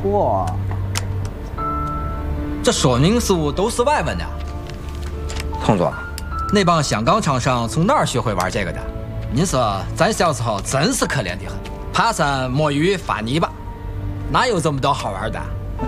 嚯， 这说明书都是外文的。 同桌， 那帮香港厂商从哪儿学会玩这个的？你说咱小时候真是可怜的很，爬山摸鱼发泥巴，哪有这么多好玩的？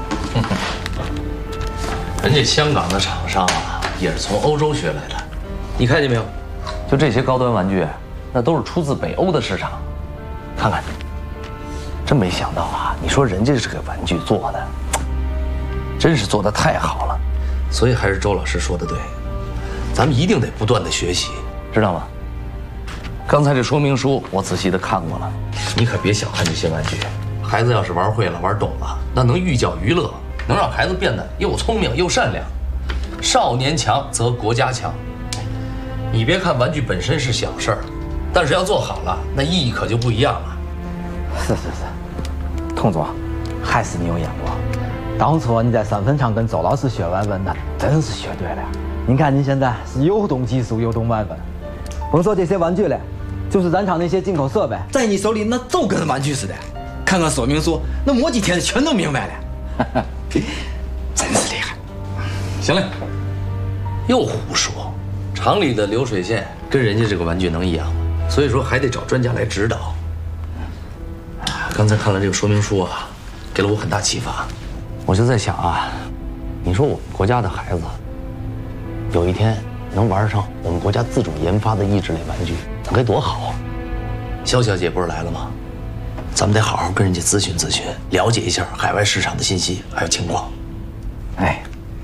人家香港的厂商啊，也是从欧洲学来的。你看见没有？就这些高端玩具，那都是出自北欧的市场。看看，真没想到啊！你说人家这个玩具做的，真是做的太好了。所以还是周老师说的对，咱们一定得不断的学习，知道吗？刚才这说明书我仔细的看过了，你可别小看这些玩具。孩子要是玩会了、玩懂了，那能寓教于乐，能让孩子变得又聪明又善良。少年强则国家强。你别看玩具本身是小事儿，但是要做好了，那意义可就不一样了。 是，同桌，还是你有眼光。当初你在三分厂跟周老师学外文，那真是学对了。你看你现在是又懂技术又懂外文，甭说这些玩具了，就是燃厂那些进口设备， 在你手里那就跟玩具似的。看看说明书，那摸几天全都明白了。真是厉害。 行了，又胡说。厂里的流水线跟人家这个玩具能一样吗？所以说还得找专家来指导。刚才看了这个说明书啊，给了我很大启发。我就在想啊，你说我们国家的孩子，有一天能玩上我们国家自主研发的益智类玩具，那该多好啊！肖小姐不是来了吗？咱们得好好跟人家咨询咨询，了解一下海外市场的信息还有情况。 哎，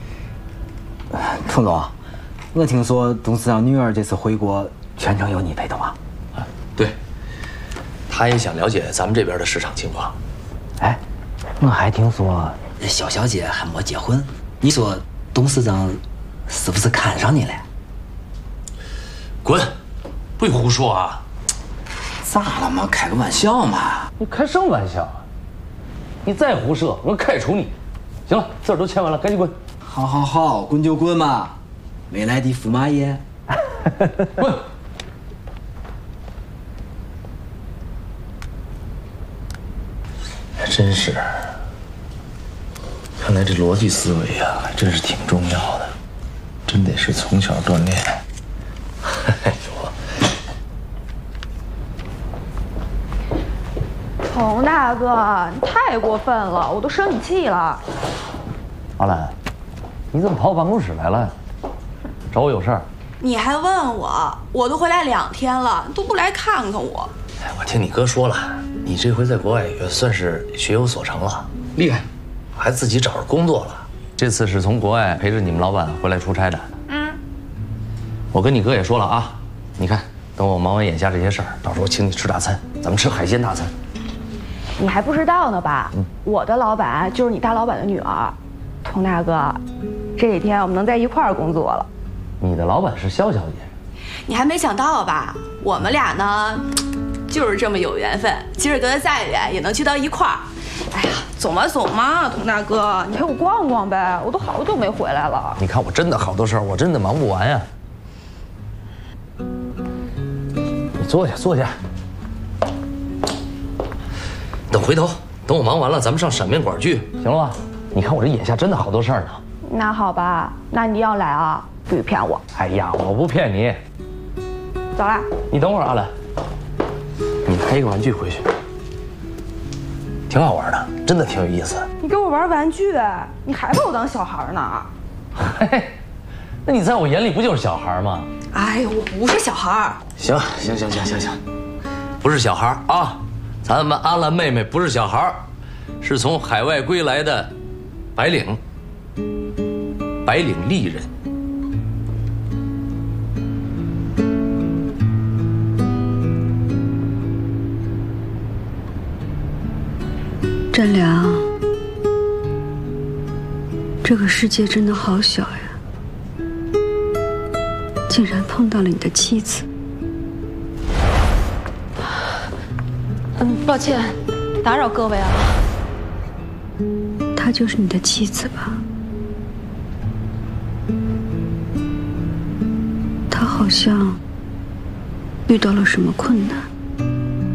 童总，我听说董事长女儿这次回国全程由你陪同啊？ 对，她也想了解咱们这边的市场情况。 哎，我还听说肖小姐还没结婚，你说董事长是不是看上你了？ 滚！不许胡说啊！ 咋了嘛？开个玩笑嘛！ 你开什么玩笑啊？你再胡说，我开除你！行了，字儿都签完了，赶紧滚！ 好，滚就滚嘛！未来的驸马爷， 滚！真是，看来这逻辑思维啊，还真是挺重要的，真得是从小锻炼。哎呦！ 童大哥，你太过分了，我都生你气了。 阿兰，你怎么跑我办公室来了？找我有事儿？ 你还问我？我都回来2天了，你都不来看看我。 哎，我听你哥说了，你这回在国外也算是学有所成了，厉害，还自己找着工作了。这次是从国外陪着你们老板回来出差的。我跟你哥也说了啊，你看，等我忙完眼下这些事儿，到时候请你吃大餐，咱们吃海鲜大餐。 你还不知道呢吧？我的老板就是你大老板的女儿，童大哥，这几天我们能在一块儿工作了。 你的老板是肖小姐， 你还没想到吧？我们俩呢，就是这么有缘分，即使隔得再远，也能聚到一块儿。哎呀，走嘛，童大哥，你陪我逛逛呗，我都好久没回来了。 你看我真的好多事儿，我真的忙不完呀。你坐下。等回头，等我忙完了，咱们上闪面馆聚，行了吧？你看我这眼下真的好多事儿呢。 那好吧，那你要来啊，不许骗我。 哎呀，我不骗你。 走啦。 你等会儿，阿兰，你带一个玩具回去，挺好玩的，真的挺有意思。 你给我玩玩具，你还把我当小孩呢？ 嘿，那你在我眼里不就是小孩吗？ 哎呦，我不是小孩。 行，不是小孩啊。咱们阿兰妹妹不是小孩，是从海外归来的白领丽人。 真良，这个世界真的好小呀，竟然碰到了你的妻子。 抱歉，打扰各位啊。 她就是你的妻子吧？她好像遇到了什么困难。